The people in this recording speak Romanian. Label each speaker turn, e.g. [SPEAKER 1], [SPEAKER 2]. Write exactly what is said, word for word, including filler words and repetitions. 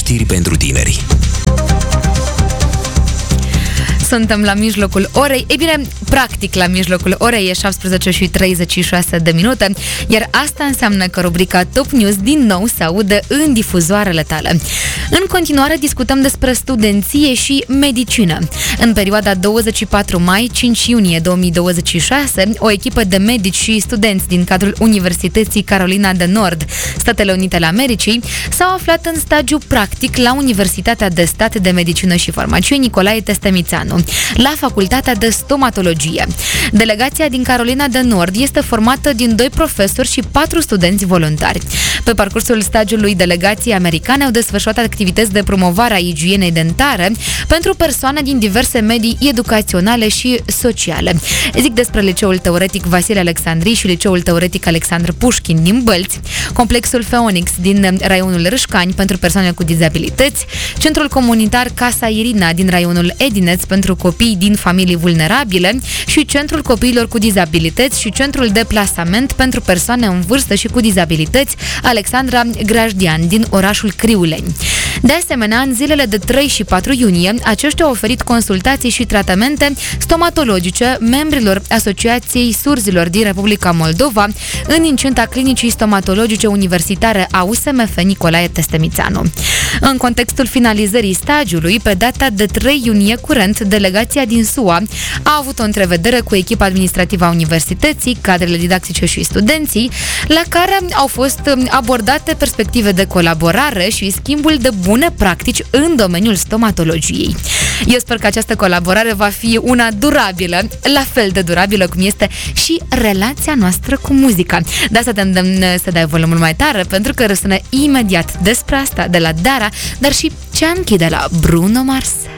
[SPEAKER 1] Știri pentru tineri.
[SPEAKER 2] Suntem la mijlocul orei. Ei bine, practic la mijlocul orei, e șaptesprezece și treizeci și șase de minute, iar asta înseamnă că rubrica Top News din nou se aude în difuzoarele tale. În continuare discutăm despre studenție și medicină. În perioada douăzeci și patru mai - cinci iunie două mii douăzeci și șase, o echipă de medici și studenți din cadrul Universității Carolina de Nord, Statele Unite ale Americii, s-au aflat în stagiu practic la Universitatea de Stat de Medicină și Farmacie Nicolae Testemițanu, la Facultatea de Stomatologie. Delegația din Carolina de Nord este formată din doi profesori și patru studenți voluntari. Pe parcursul stagiului, delegații americane au desfășurat activități de promovare a igienei dentare pentru persoane din diverse medii educaționale și sociale. Zic despre Liceul Teoretic Vasile Alexandrii și Liceul Teoretic Alexandru Pușkin din Bălți, Complexul Phoenix din raionul Râșcani pentru persoane cu dizabilități, Centrul Comunitar Casa Irina din raionul Edineț pentru copii din familii vulnerabile și Centrul Copiilor cu Dizabilități și Centrul de Plasament pentru persoane în vârstă și cu dizabilități Alexandra Grajdian din orașul Criuleni. De asemenea, în zilele de trei și patru iunie, aceștia au oferit consultații și tratamente stomatologice membrilor Asociației Surzilor din Republica Moldova în incinta Clinicii Stomatologice Universitare a U S M F Nicolae Testemițanu. În contextul finalizării stagiului, pe data de trei iunie curent, delegația din S U A a avut o întrevedere cu echipa administrativă a universității, cadrele didactice și studenții, la care au fost abordate perspective de colaborare și schimbul de bune practici în domeniul stomatologiei. Eu sper că această colaborare va fi una durabilă, la fel de durabilă cum este și relația noastră cu muzica. De asta te îndemn să dai volumul mai tare, pentru că răsună imediat despre asta de la Dara, dar și Chunky de la Bruno Mars.